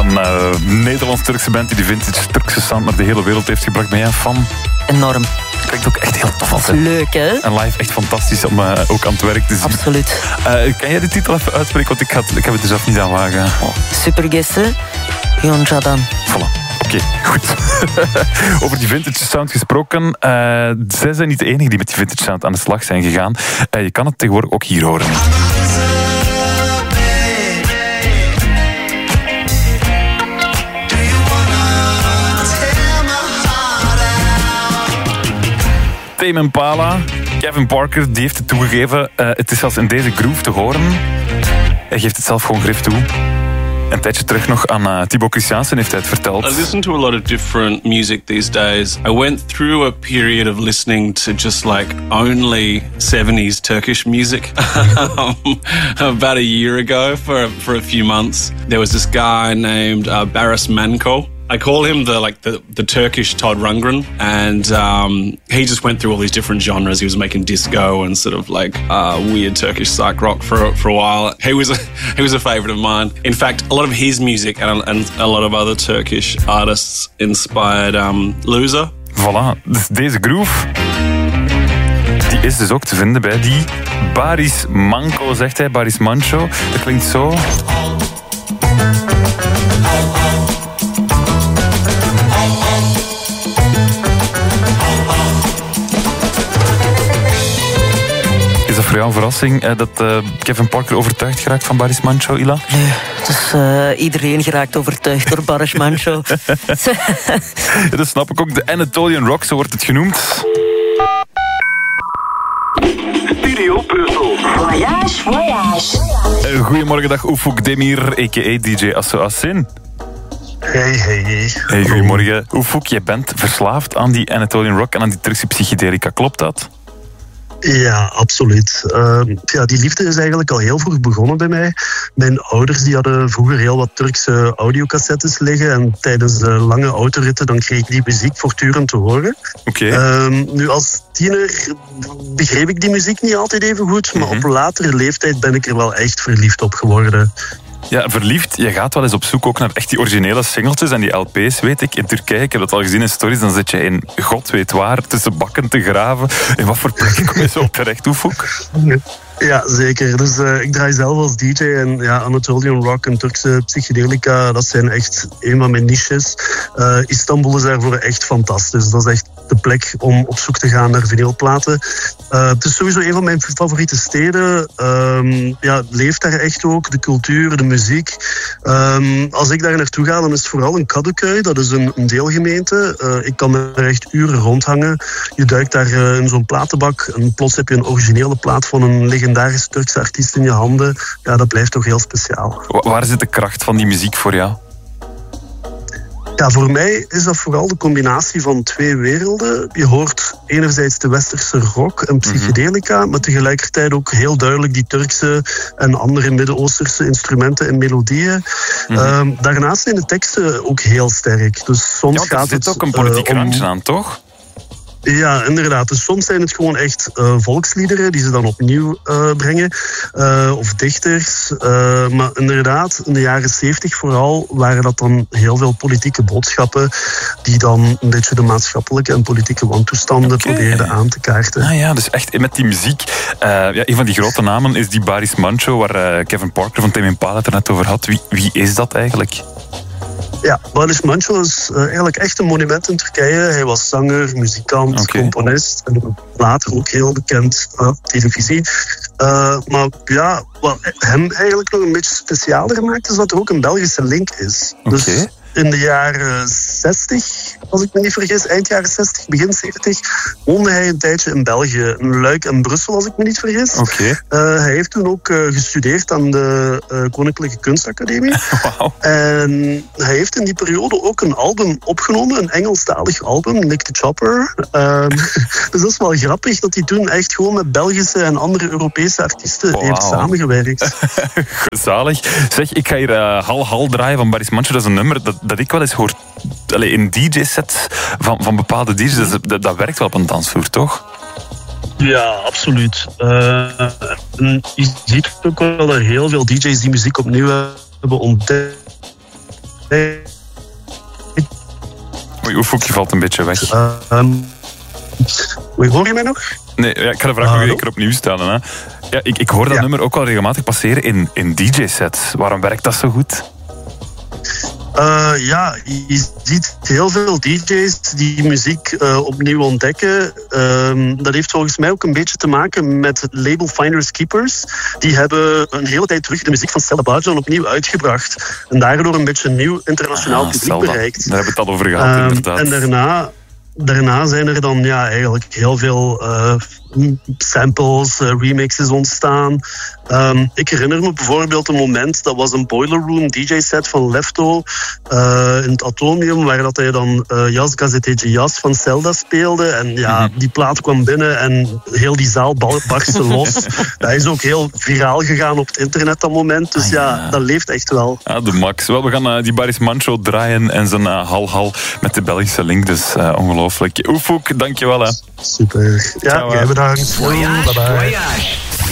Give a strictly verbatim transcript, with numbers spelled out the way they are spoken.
Een uh, Nederlands-Turkse band die de vintage Turkse sound naar de hele wereld heeft gebracht. Ben jij een fan? Enorm. Klinkt ook echt heel tof. Dat is leuk, hè? En live echt fantastisch om uh, ook aan het werk te zien. Absoluut. Uh, kan jij de titel even uitspreken? Want ik, had, ik heb het er zelf niet aan wagen. Oh, super guesten. Yoncadan. Voilà. Oké, okay, goed. Over die vintage sound gesproken. Uh, zij zijn niet de enigen die met die vintage sound aan de slag zijn gegaan. Uh, je kan het tegenwoordig ook hier horen. Tame Impala, Kevin Parker, die heeft het toegegeven. Uh, het is zelfs in deze groove te horen. Hij geeft het zelf gewoon grif toe. Een tijdje terug nog aan uh, Thibaut Christiansen heeft hij het verteld. I listen to a lot of different music these days. I went through a period of listening to just like only seventies Turkish music um, about a year ago for for a few months. There was this guy named uh, Baris Manko. I call him the like the, the Turkish Todd Rundgren, and um, he just went through all these different genres. He was making disco and sort of like uh, weird Turkish psych rock for for a while. He was a, he was a favorite of mine. In fact, a lot of his music and, and a lot of other Turkish artists inspired um, Loser. Voilà, dus deze groove die is dus ook te vinden bij die Baris Manko, zegt hij, Baris Mancho. Dat klinkt zo. Voor jou een verrassing uh, dat uh, Kevin Parker overtuigd geraakt van Baris Mancho, Ila? Nee, dus uh, iedereen geraakt overtuigd door Baris Mancho. Ja, dat snap ik ook. De Anatolian Rock, zo wordt het genoemd. Studio Brussel. Voyage, voyage. Uh, goedemorgen, dag Ufuk Demir, a k a. D J Asso Asin. Hey, hey. Hey, goedemorgen. Ufuk, je bent verslaafd aan die Anatolian Rock en aan die Turkse psychedelica, klopt dat? Ja, absoluut. Uh, ja, die liefde is eigenlijk al heel vroeg begonnen bij mij. Mijn ouders die hadden vroeger heel wat Turkse audiocassettes liggen en tijdens de lange autoritten dan kreeg ik die muziek voortdurend te horen. Oké. Okay. Uh, nu als tiener begreep ik die muziek niet altijd even goed, maar mm-hmm. op latere leeftijd ben ik er wel echt verliefd op geworden. Ja, verliefd. Je gaat wel eens op zoek ook naar echt die originele singeltjes en die L P's, weet ik. In Turkije, ik heb dat al gezien in stories, dan zit je in god weet waar tussen bakken te graven. In wat voor plek kom je zo terecht, Ufuk? Ja, zeker. Dus uh, ik draai zelf als D J en ja, Anatolian Rock en Turkse psychedelica, dat zijn echt een van mijn niches. Uh, Istanbul is daarvoor echt fantastisch. Dat is echt de plek om op zoek te gaan naar vinylplaten. Uh, het is sowieso een van mijn favoriete steden. Um, ja, leeft daar echt ook, de cultuur, de muziek. Um, als ik daar naartoe ga, dan is het vooral een Kadıköy. Dat is een, een deelgemeente. Uh, ik kan er echt uren rondhangen. Je duikt daar uh, in zo'n platenbak en plots heb je een originele plaat van een legendarische Turkse artiest in je handen. Ja, dat blijft toch heel speciaal. Waar zit de kracht van die muziek voor jou? Ja, voor mij is dat vooral de combinatie van twee werelden. Je hoort enerzijds de westerse rock en psychedelica, mm-hmm. maar tegelijkertijd ook heel duidelijk die Turkse en andere Midden-Oosterse instrumenten en melodieën. Mm-hmm. Um, daarnaast zijn de teksten ook heel sterk. Dus soms ja, gaat zit het ook een politieke uh, om... randje aan, toch? Ja, inderdaad. Dus soms zijn het gewoon echt uh, volksliederen die ze dan opnieuw uh, brengen. Uh, of dichters. Uh, maar inderdaad, in de jaren zeventig vooral waren dat dan heel veel politieke boodschappen die dan een beetje de maatschappelijke en politieke wantoestanden okay. probeerden aan te kaarten. Ah ja, dus echt met die muziek. Uh, ja, een van die grote namen is die Baris Mancho, waar uh, Kevin Parker van Tame Impala het er net over had. Wie, wie is dat eigenlijk? Ja, Baris Mancho is uh, eigenlijk echt een monument in Turkije. Hij was zanger, muzikant, okay. componist en later ook heel bekend op televisie. Uh, maar ja, wat hem eigenlijk nog een beetje specialer maakt, is dat er ook een Belgische link is. Okay. Dus in de jaren zestig, als ik me niet vergis, eind jaren zestig, begin zeventig, woonde hij een tijdje in België, in Luik en Brussel, als ik me niet vergis. Okay. Uh, hij heeft toen ook uh, gestudeerd aan de uh, Koninklijke Kunstacademie. Wow. En hij heeft in die periode ook een album opgenomen, een Engelstalig album, Nick the Chopper. Uh, dus dat is wel grappig dat hij toen echt gewoon met Belgische en andere Europese artiesten wow. heeft samengewerkt. Zalig. Zeg, ik ga hier uh, Hal Hal draaien van Baris Mancho. Dat is een nummer dat, dat ik wel eens hoor allee, in D J-sets van, van bepaalde D J's. Dat, dat, dat werkt wel op een dansvloer, toch? Ja, absoluut. Uh, je ziet ook wel dat er heel veel D J's die muziek opnieuw hebben ontdekt. Oei, Oefoek, je valt een beetje weg. Uh, um, hoor je mij nog? Nee, ja, ik ga de vraag uh, nog een keer opnieuw stellen. Hè. Ja, ik, ik hoor dat ja. nummer ook al regelmatig passeren in, in D J-sets. Waarom werkt dat zo goed? Uh, ja, je ziet heel veel D J's die muziek uh, opnieuw ontdekken. Uh, dat heeft volgens mij ook een beetje te maken met het label Finders Keepers. Die hebben een hele tijd terug de muziek van Stella Bajon opnieuw uitgebracht. En daardoor een beetje een nieuw internationaal ah, publiek bereikt. Daar hebben we het al over gehad, uh, inderdaad. En daarna... Daarna zijn er dan ja, eigenlijk heel veel uh, samples, uh, remixes ontstaan. Um, ik herinner me bijvoorbeeld een moment, dat was een Boiler Room D J-set van Lefto uh, in het Atomium, waar dat hij dan uh, Jas Gazetteetje Jas van Zelda speelde. En ja, mm-hmm. die plaat kwam binnen en heel die zaal barstte los. Dat is ook heel viraal gegaan op het internet dat moment. Dus ja, ja dat leeft echt wel. Ja, de max. Wel, we gaan uh, die Baris Mancho draaien en zijn uh, hal-hal met de Belgische link. Dus uh, ongelooflijk. Oefoek, dankjewel hè. Super. Ja, jij bedankt. Voyage, voyage.